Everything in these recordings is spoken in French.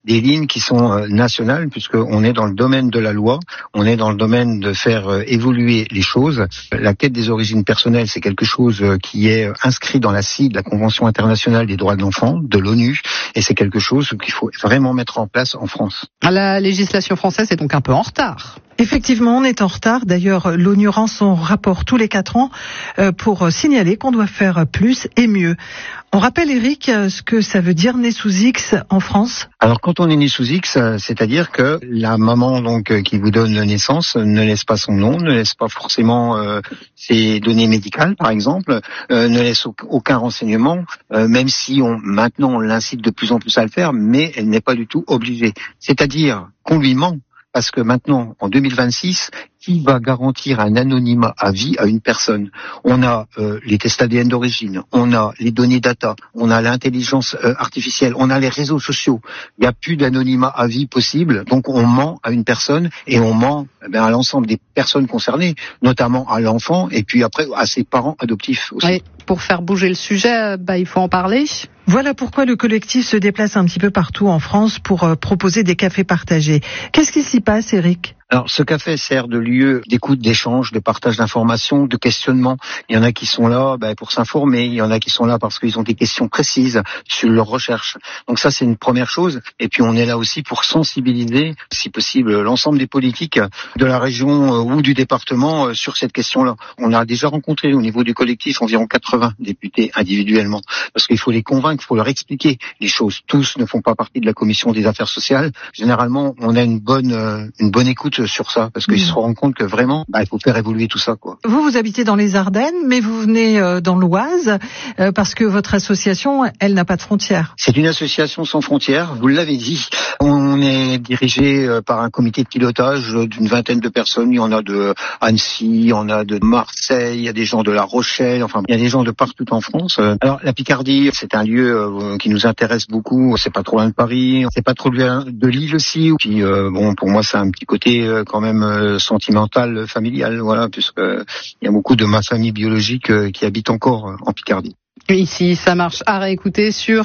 des lignes qui sont nationales, puisqu'on est dans le domaine de la loi, on est dans le domaine de faire évoluer les choses. La quête des origines personnelles, c'est quelque chose qui est inscrit dans la CID, la Convention internationale des droits de l'enfant, de l'ONU, et c'est quelque chose qu'il faut vraiment mettre en place en France. La législation française est donc un peu en retard. Effectivement, on est en retard. D'ailleurs, l'ONU rend son rapport tous les 4 ans pour signaler qu'on doit faire plus et mieux. On rappelle, Eric, ce que ça veut dire né sous X en France. Alors, quand on est né sous X, c'est-à-dire que la maman donc qui vous donne naissance ne laisse pas son nom, ne laisse pas forcément ses données médicales, par exemple, ne laisse aucun renseignement, même si maintenant on l'incite de plus en plus à le faire, mais elle n'est pas du tout obligée. C'est-à-dire qu'on lui ment. Parce que maintenant, en 2026, qui va garantir un anonymat à vie à une personne ? On a les tests ADN d'origine, on a les données data, on a l'intelligence artificielle, on a les réseaux sociaux. Il n'y a plus d'anonymat à vie possible, donc on ment à une personne et on ment à l'ensemble des personnes concernées, notamment à l'enfant et puis après à ses parents adoptifs aussi. Oui, pour faire bouger le sujet, il faut en parler. Voilà pourquoi le collectif se déplace un petit peu partout en France pour proposer des cafés partagés. Qu'est-ce qui s'y passe, Eric ? Alors, ce café sert de lieu d'écoute, d'échange, de partage d'informations, de questionnement. Il y en a qui sont là pour s'informer, il y en a qui sont là parce qu'ils ont des questions précises sur leur recherche. Donc ça, c'est une première chose. Et puis, on est là aussi pour sensibiliser, si possible, l'ensemble des politiques de la région ou du département sur cette question-là. On a déjà rencontré au niveau du collectif environ 80 députés individuellement, parce qu'il faut les convaincre, il faut leur expliquer les choses. Tous ne font pas partie de la commission des affaires sociales. Généralement, on a une bonne écoute sur ça, parce qu'ils se rendent compte que vraiment, il faut faire évoluer tout ça, quoi. Vous habitez dans les Ardennes, mais vous venez dans l'Oise, parce que votre association, elle n'a pas de frontières. C'est une association sans frontières, vous l'avez dit. On est dirigé par un comité de pilotage d'une 20aine de personnes. Il y en a de Annecy, il y en a de Marseille, il y a des gens de La Rochelle, enfin, il y a des gens de partout en France. Alors, la Picardie, c'est un lieu qui nous intéresse beaucoup. C'est pas trop loin de Paris, c'est pas trop loin de Lille aussi. Puis, pour moi, c'est un petit côté quand même sentimental, familial, voilà, puisque il y a beaucoup de ma famille biologique qui habite encore en Picardie. Ici, ça marche à réécouter sur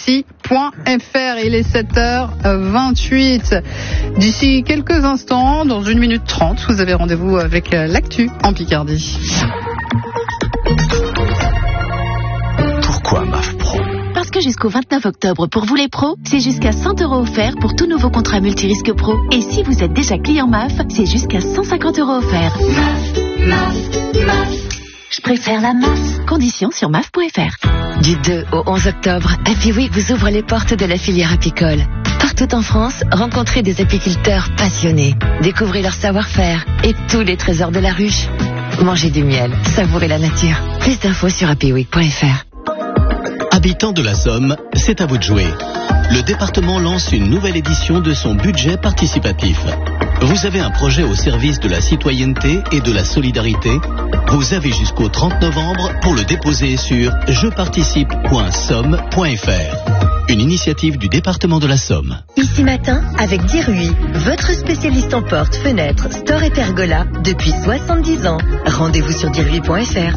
ici.fr. Il est 7h28. D'ici quelques instants, dans 1 minute 30, vous avez rendez-vous avec l'actu en Picardie. Pourquoi MAF Pro ? Parce que jusqu'au 29 octobre, pour vous les pros, c'est jusqu'à 100 € offerts pour tout nouveau contrat multirisque pro. Et si vous êtes déjà client MAF, c'est jusqu'à 150 € offerts. MAF. Je préfère la MAF. Conditions sur MAF.fr. Du 2 au 11 octobre, Happy Week vous ouvre les portes de la filière apicole. Partout en France, rencontrez des apiculteurs passionnés. Découvrez leur savoir-faire et tous les trésors de la ruche. Mangez du miel, savourez la nature. Plus d'infos sur happyweek.fr. Habitants de la Somme, c'est à vous de jouer. Le département lance une nouvelle édition de son budget participatif. Vous avez un projet au service de la citoyenneté et de la solidarité ? Vous avez jusqu'au 30 novembre pour le déposer sur jeparticipe.somme.fr. Une initiative du département de la Somme. Ici matin, avec Dirui, votre spécialiste en portes, fenêtres, store et pergola depuis 70 ans. Rendez-vous sur dirui.fr.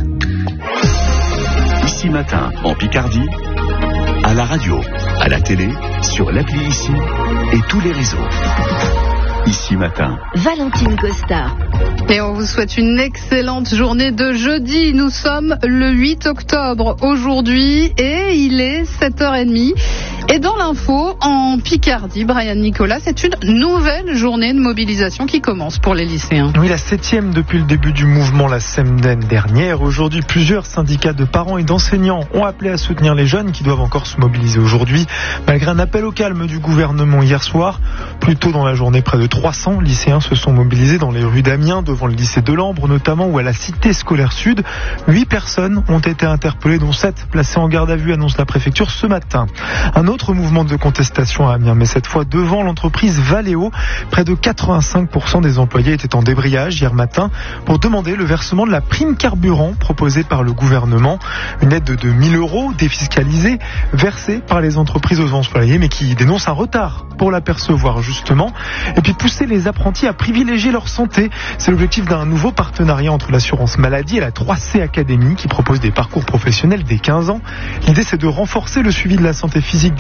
Ici matin, en Picardie, à la radio, à la télé, sur l'appli Ici et tous les réseaux. Ici matin. Valentine Costa. Et on vous souhaite une excellente journée de jeudi. Nous sommes le 8 octobre aujourd'hui et il est 7h30. Et dans l'info, en Picardie, Brian Nicolas, c'est une nouvelle journée de mobilisation qui commence pour les lycéens. Oui, la 7e depuis le début du mouvement la semaine dernière. Aujourd'hui, plusieurs syndicats de parents et d'enseignants ont appelé à soutenir les jeunes qui doivent encore se mobiliser aujourd'hui. Malgré un appel au calme du gouvernement hier soir, plus tôt dans la journée, près de 300 lycéens se sont mobilisés dans les rues d'Amiens, devant le lycée de Lambre notamment, ou à la cité scolaire sud. 8 personnes ont été interpellées, dont 7 placées en garde à vue, annonce la préfecture ce matin. Un autre mouvement de contestation à Amiens, mais cette fois devant l'entreprise Valeo. Près de 85% des employés étaient en débrayage hier matin pour demander le versement de la prime carburant proposée par le gouvernement. Une aide de 1 000 € défiscalisée, versée par les entreprises aux employés, mais qui dénoncent un retard pour la percevoir justement. Et puis pousser les apprentis à privilégier leur santé. C'est l'objectif d'un nouveau partenariat entre l'assurance maladie et la 3C Academy qui propose des parcours professionnels dès 15 ans. L'idée, c'est de renforcer le suivi de la santé physique des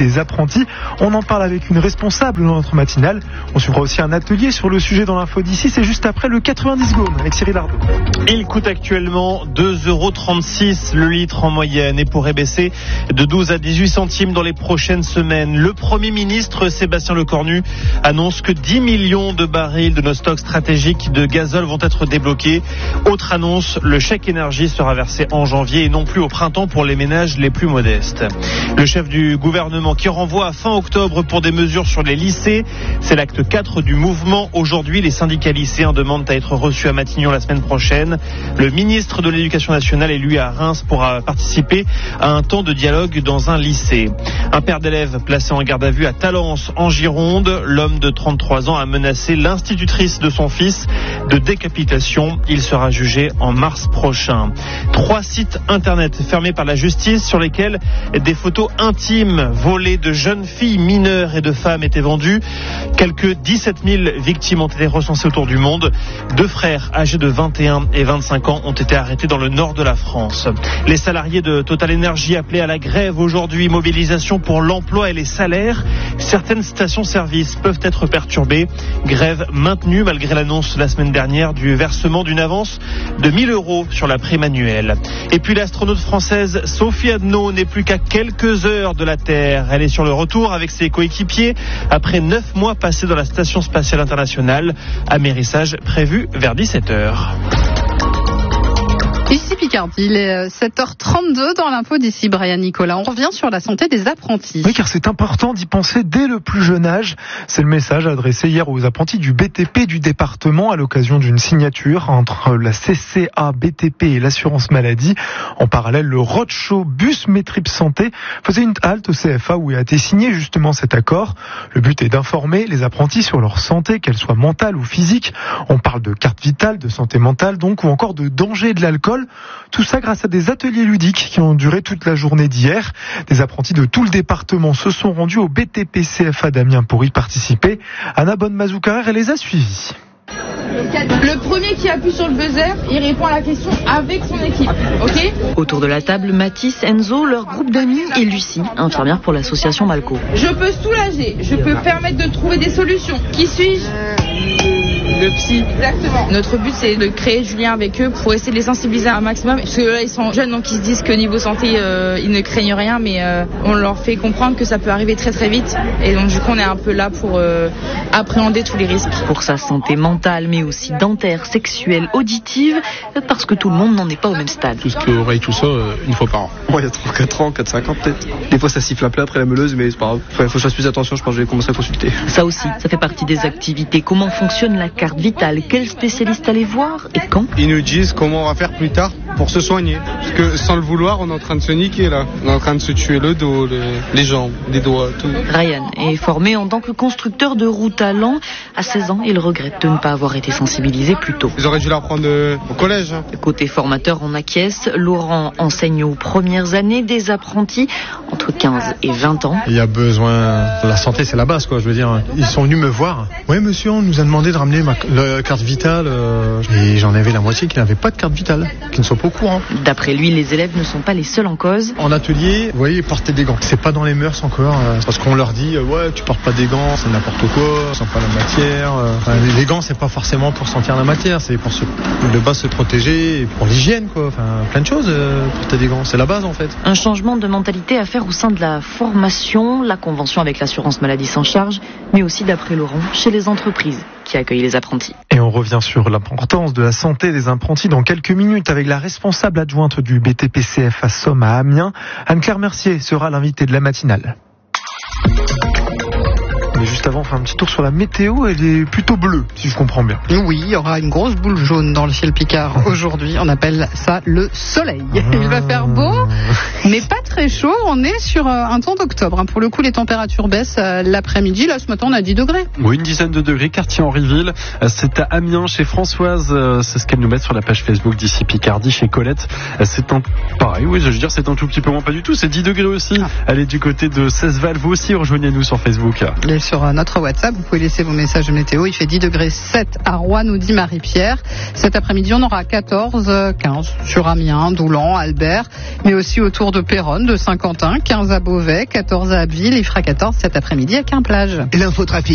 des apprentis. On en parle avec une responsable dans notre matinale. On suivra aussi un atelier sur le sujet dans l'info d'ici. C'est juste après le 90 secondes avec Cyril Ardo. Il coûte actuellement 2,36 € le litre en moyenne et pourrait baisser de 12 à 18 centimes dans les prochaines semaines. Le Premier ministre Sébastien Lecornu annonce que 10 millions de barils de nos stocks stratégiques de gazole vont être débloqués. Autre annonce, le chèque énergie sera versé en janvier et non plus au printemps pour les ménages les plus modestes. Le chef du gouvernement qui renvoie à fin octobre pour des mesures sur les lycées, c'est l'acte 4 du mouvement. Aujourd'hui, les syndicats lycéens demandent à être reçus à Matignon la semaine prochaine. Le ministre de l'Éducation nationale est lui à Reims pour participer à un temps de dialogue dans un lycée. Un père d'élèves placé en garde à vue à Talence en Gironde. L'homme de 33 ans a menacé l'institutrice de son fils de décapitation. Il sera jugé en mars prochain. 3 sites internet fermés par la justice sur lesquels des photos intimes volées de jeunes filles mineures et de femmes étaient vendues. Quelques 17 000 victimes ont été recensées autour du monde. 2 frères âgés de 21 et 25 ans ont été arrêtés dans le nord de la France. Les salariés de Total Energy appelés à la grève aujourd'hui. Mobilisation pour l'emploi et les salaires. Certaines stations-service peuvent être perturbées. Grève maintenue malgré l'annonce la semaine dernière du versement d'une avance de 1 000 € sur la prime annuelle. Et puis l'astronaute française Sophie Adno n'est plus qu'à quelques heures de la Terre. Elle est sur le retour avec ses coéquipiers après 9 mois passés dans la Station Spatiale Internationale. Amérissage prévu vers 17h. Ici Picardie, il est 7h32 dans l'info d'ici Brian Nicolas. On revient sur la santé des apprentis. Oui, car c'est important d'y penser dès le plus jeune âge. C'est le message adressé hier aux apprentis du BTP du département à l'occasion d'une signature entre la CCA BTP et l'assurance maladie. En parallèle, le roadshow Bus Métrip Santé faisait une halte au CFA où a été signé justement cet accord. Le but est d'informer les apprentis sur leur santé, qu'elle soit mentale ou physique. On parle de carte vitale, de santé mentale donc, ou encore de danger de l'alcool. Tout ça grâce à des ateliers ludiques qui ont duré toute la journée d'hier. Des apprentis de tout le département se sont rendus au BTP CFA d'Amiens pour y participer. Anna Bonne-Mazoukarer, elle les a suivis. Le premier qui appuie sur le buzzer, il répond à la question avec son équipe, ok ? Autour de la table, Mathis, Enzo, leur groupe d'amis et Lucie, infirmière pour l'association Malco. Je peux soulager, je peux permettre de trouver des solutions. Qui suis-je ? Le psy. Exactement. Notre but, c'est de créer du lien avec eux pour essayer de les sensibiliser un maximum. Parce que là, ils sont jeunes, donc ils se disent que niveau santé, ils ne craignent rien, mais on leur fait comprendre que ça peut arriver très très vite. Et donc du coup, on est un peu là pour appréhender tous les risques. Pour sa santé mentale, mais aussi dentaire, sexuelle, auditive, parce que tout le monde n'en est pas au même stade. Tout ce qui est oreille, tout ça, une fois par an. Moi, il y a 3-4 ans, 4-5 ans peut-être. Des fois, ça siffle un peu après la meuleuse, mais c'est pas grave. Il faut que je fasse plus attention, je pense que je vais commencer à consulter. Ça aussi, ça fait partie des activités. Comment fonctionne la carte vitale ? Quel spécialiste aller voir et quand ? Ils nous disent comment on va faire plus tard pour se soigner. Parce que sans le vouloir, on est en train de se niquer là. On est en train de se tuer le dos, les jambes, les doigts, tout. Ryan est formé en tant que constructeur de roues à Lens. À 16 ans, il regrette de ne pas avoir été sensibilisé plus tôt. Ils auraient dû l'apprendre au collège. Côté formateur, on acquiesce. Laurent enseigne aux premières années des apprentis entre 15 et 20 ans. Il y a besoin... La santé, c'est la base, quoi. Je veux dire, ils sont venus me voir. Oui, monsieur, on nous a demandé de ramener la carte vitale. Et j'en avais la moitié qui n'avaient pas de carte vitale, qui ne sont pas au courant. D'après lui, les élèves ne sont pas les seuls en cause. En atelier, vous voyez, porter des gants. C'est pas dans les mœurs encore. Parce qu'on leur dit, ouais, tu portes pas des gants, c'est n'importe quoi, ça sent pas la matière. Les gants, c'est pas forcément pour sentir la matière, c'est pour de base se protéger, et pour l'hygiène, quoi. Enfin, plein de choses, porter des gants. C'est la base, en fait. Un changement de mentalité à faire au sein de la formation, la convention avec l'assurance maladie s'en charge, mais aussi, d'après Laurent, chez les entreprises qui accueillent les apprentis. Et on revient sur l'importance de la santé des apprentis dans quelques minutes avec la responsable adjointe du BTP-CF à Somme à Amiens. Anne-Claire Mercier sera l'invitée de la matinale. Mais juste avant, on fait un petit tour sur la météo. Elle est plutôt bleue, si je comprends bien. Oui, il y aura une grosse boule jaune dans le ciel Picard aujourd'hui. On appelle ça le soleil. Il va faire beau, mais pas très chaud. On est sur un temps d'octobre. Pour le coup, les températures baissent l'après-midi. Là, ce matin, on a 10 degrés. Oui, une dizaine de degrés. Quartier Henryville. C'est à Amiens, chez Françoise. C'est ce qu'elle nous met sur la page Facebook d'ici Picardie, chez Colette. C'est un... Pareil, oui, je veux dire, c'est un tout petit peu moins, pas du tout. C'est 10 degrés aussi. Elle est du côté de Cesval. Vous aussi, rejoignez-nous sur Facebook. Sur notre WhatsApp. Vous pouvez laisser vos messages de météo. Il fait 10 degrés 7 à Rouen, nous dit Marie-Pierre. Cet après-midi, on aura 14, 15 sur Amiens, Doulan, Albert, mais aussi autour de Péronne, de Saint-Quentin, 15 à Beauvais, 14 à Abbeville. Il fera 14 cet après-midi à Quimplage. L'infotrafic.